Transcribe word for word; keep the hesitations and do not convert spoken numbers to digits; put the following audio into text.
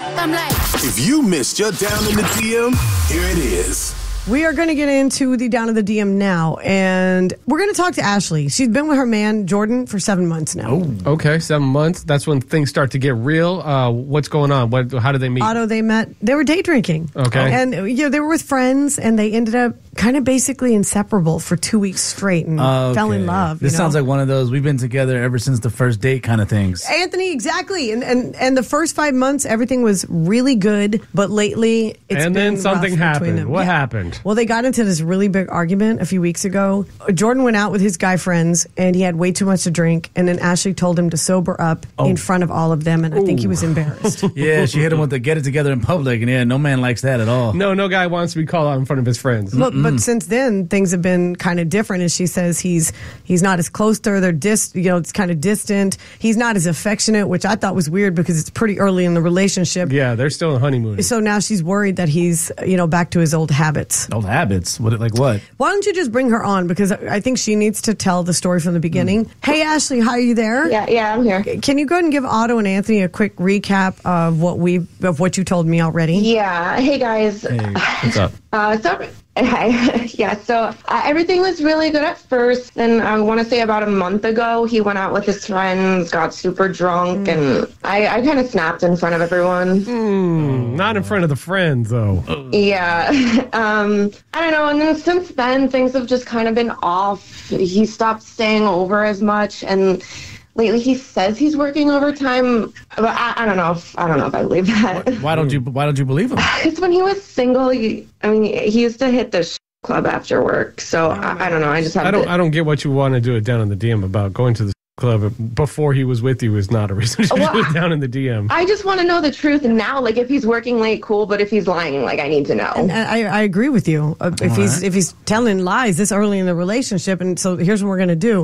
I'm like, If you missed your Down in the D M, here it is. We are going to get into the Down of the D M now, and we're going to talk to Ashley. She's been with her man, Jordan, for seven months now. Oh, okay, seven months. That's when things start to get real. Uh, what's going on? What? How did they meet? Otto, they met, they were day drinking. Okay. And, you know, they were with friends, and they ended up kind of basically inseparable for two weeks straight and Okay. fell in love. This you know? sounds like one of those we've been together ever since the first date kind of things. Anthony, exactly. And, and and the first five months, everything was really good, but lately it's and been then something rough between happened. them. What Yeah. happened? Well, they got into this really big argument a few weeks ago. Jordan went out with his guy friends, and he had way too much to drink, and then Ashley told him to sober up in front of all of them, and I think he was embarrassed. Yeah, she hit him with the get it together in public, and yeah, no man likes that at all. No, no guy wants to be called out in front of his friends. But, but since then, things have been kind of different. As she says, he's he's not as close to her. They're dis, you know, it's kind of distant. He's not as affectionate, which I thought was weird because it's pretty early in the relationship. Yeah, they're still in honeymoon. So now she's worried that he's, you know, back to his old habits. Old habits? What? Like what? Why don't you just bring her on? Because I think she needs to tell the story from the beginning. Mm. Hey, Ashley, how are you there? Yeah, yeah, I'm here. Can you go ahead and give Otto and Anthony a quick recap of what we of what you told me already? Yeah. Hey, guys. Hey, what's up? Uh, so, hi. yeah, so uh, everything was really good at first. Then I want to say about a month ago, he went out with his friends, got super drunk, mm. and I, I kind of snapped in front of everyone. Mm, not in front of the friends, though. Yeah. um, I don't know. And then since then, things have just kind of been off. He stopped staying over as much, and lately he says he's working overtime, but I, I don't know if I don't know if I believe that. Why don't you? Why don't you believe him? It's when he was single. He, I mean, he used to hit the sh- club after work. So I, I don't know. I just have. I don't. To, I don't get what you want to do it down in the D M about going to the club before he was with you is not a reason to well, do it down in the D M. I just want to know the truth now. Like if he's working late, cool. But if he's lying, like I need to know. And I, I agree with you. Uh, if All he's right. if he's telling lies this early in the relationship, and so here's what we're gonna do.